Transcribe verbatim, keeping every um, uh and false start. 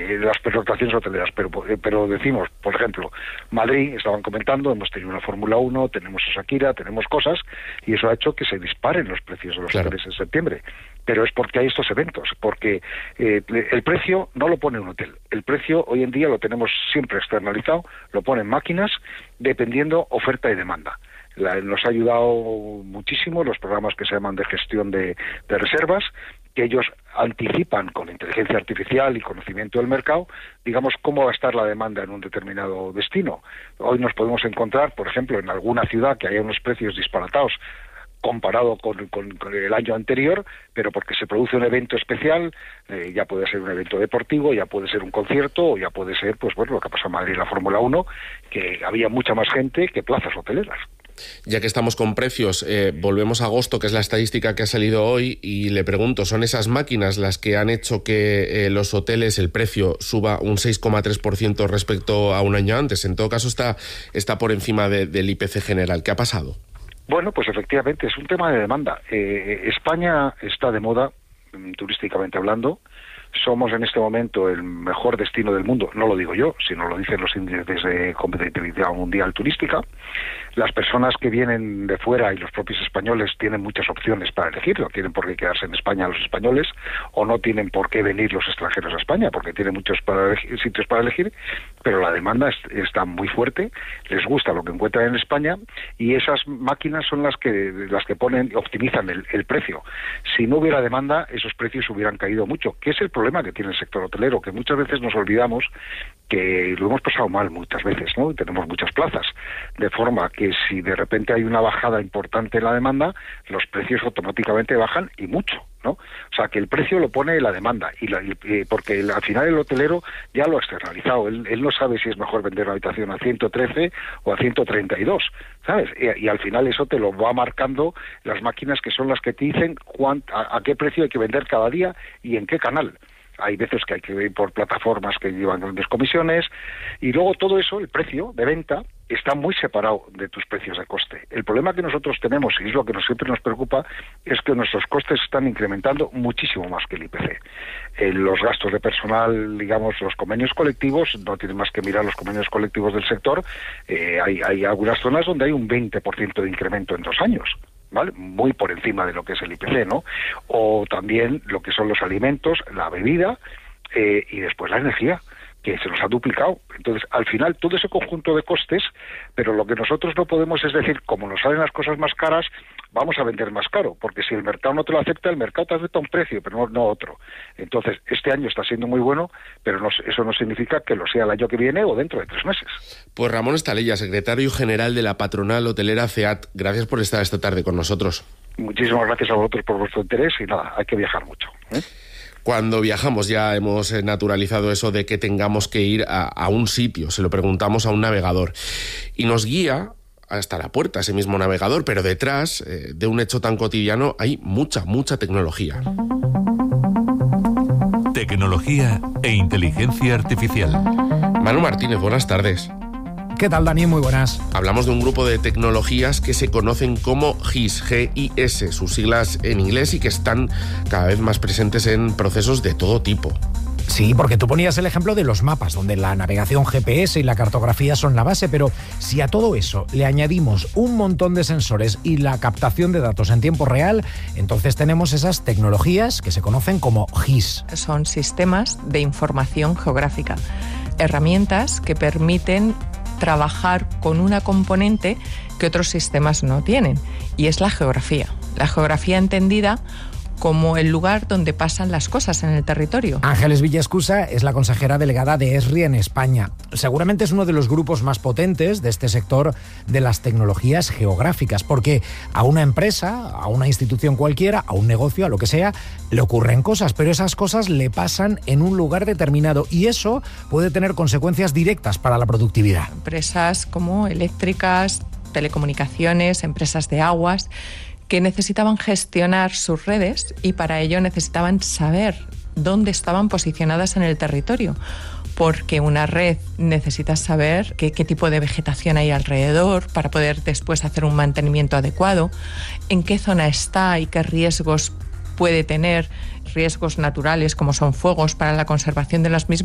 eh, las pernoctaciones hoteleras, pero, pero decimos, por ejemplo, Madrid, estaban comentando, hemos tenido una Fórmula uno, tenemos a Shakira, tenemos cosas, y eso ha hecho que se disparen los precios de los claro. hoteles en septiembre. Pero es porque hay estos eventos, porque eh, el precio no lo pone un hotel. El precio hoy en día lo tenemos siempre externalizado, lo ponen máquinas, dependiendo oferta y demanda. La, nos ha ayudado muchísimo los programas que se llaman de gestión de, de reservas, que ellos anticipan con inteligencia artificial y conocimiento del mercado, digamos, cómo va a estar la demanda en un determinado destino. Hoy nos podemos encontrar, por ejemplo, en alguna ciudad que haya unos precios disparatados comparado con, con, con el año anterior, pero porque se produce un evento especial, eh, ya puede ser un evento deportivo, ya puede ser un concierto, o ya puede ser, pues bueno, lo que pasó en Madrid en la Fórmula uno, que había mucha más gente que plazas hoteleras. Ya que estamos con precios, eh, volvemos a agosto, que es la estadística que ha salido hoy, y le pregunto, ¿son esas máquinas las que han hecho que eh, los hoteles, el precio suba un seis coma tres por ciento respecto a un año antes? En todo caso, está, está por encima de, del I P C general. ¿Qué ha pasado? Bueno, pues efectivamente, es un tema de demanda. Eh, España está de moda, turísticamente hablando. Somos en este momento el mejor destino del mundo, no lo digo yo, sino lo dicen los índices de competitividad mundial turística. Las personas que vienen de fuera y los propios españoles tienen muchas opciones para elegir, no tienen por qué quedarse en España los españoles, o no tienen por qué venir los extranjeros a España, porque tienen muchos para elegir, sitios para elegir, pero la demanda es, está muy fuerte, les gusta lo que encuentran en España, y esas máquinas son las que las que ponen, optimizan el, el precio. Si no hubiera demanda, esos precios hubieran caído mucho, que es el problema que tiene el sector hotelero, que muchas veces nos olvidamos que lo hemos pasado mal muchas veces, ¿no? Y tenemos muchas plazas, de forma que si de repente hay una bajada importante en la demanda, los precios automáticamente bajan, y mucho, ¿no? O sea, que el precio lo pone la demanda, y, la, y porque el, al final el hotelero ya lo ha externalizado, él, él no sabe si es mejor vender una habitación a ciento trece o a ciento treinta y dos, ¿sabes? Y, y al final eso te lo va marcando las máquinas, que son las que te dicen cuán, a, a qué precio hay que vender cada día y en qué canal. Hay veces que hay que ir por plataformas que llevan grandes comisiones, y luego todo eso, el precio de venta, está muy separado de tus precios de coste. El problema que nosotros tenemos, y es lo que nos, siempre nos preocupa, es que nuestros costes están incrementando muchísimo más que el I P C. Eh, los gastos de personal, digamos, los convenios colectivos, no tienen más que mirar los convenios colectivos del sector, eh, hay, hay algunas zonas donde hay un veinte por ciento de incremento en dos años. ¿Vale? Muy por encima de lo que es el I P C, ¿no? O también lo que son los alimentos, la bebida, eh, y después la energía, que se nos ha duplicado. Entonces, al final, todo ese conjunto de costes, pero lo que nosotros no podemos es decir, como nos salen las cosas más caras, vamos a vender más caro, porque si el mercado no te lo acepta, el mercado te acepta un precio, pero no, no otro. Entonces, este año está siendo muy bueno, pero no, eso no significa que lo sea el año que viene o dentro de tres meses. Pues Ramón Estalella, secretario general de la patronal hotelera CEAT, gracias por estar esta tarde con nosotros. Muchísimas gracias a vosotros por vuestro interés, y nada, hay que viajar mucho, ¿eh? Cuando viajamos ya hemos naturalizado eso de que tengamos que ir a, a un sitio, se lo preguntamos a un navegador y nos guía hasta la puerta ese mismo navegador, pero detrás eh, de un hecho tan cotidiano hay mucha, mucha tecnología. Tecnología e inteligencia artificial. Manu Martínez, buenas tardes. ¿Qué tal, Dani? Muy buenas. Hablamos de un grupo de tecnologías que se conocen como G I S, G I S, sus siglas en inglés, y que están cada vez más presentes en procesos de todo tipo. Sí, porque tú ponías el ejemplo de los mapas, donde la navegación G P S y la cartografía son la base, pero si a todo eso le añadimos un montón de sensores y la captación de datos en tiempo real, entonces tenemos esas tecnologías que se conocen como G I S. Son sistemas de información geográfica, herramientas que permiten trabajar con una componente que otros sistemas no tienen, y es la geografía. La geografía entendida como el lugar donde pasan las cosas en el territorio. Ángeles Villaescusa es la consejera delegada de ESRI en España. Seguramente es uno de los grupos más potentes de este sector de las tecnologías geográficas, porque a una empresa, a una institución cualquiera, a un negocio, a lo que sea, le ocurren cosas, pero esas cosas le pasan en un lugar determinado, y eso puede tener consecuencias directas para la productividad. Empresas como eléctricas, telecomunicaciones, empresas de aguas, que necesitaban gestionar sus redes, y para ello necesitaban saber dónde estaban posicionadas en el territorio, porque una red necesita saber qué, qué tipo de vegetación hay alrededor para poder después hacer un mantenimiento adecuado, en qué zona está y qué riesgos puede tener, riesgos naturales como son fuegos, para la conservación de las mismas.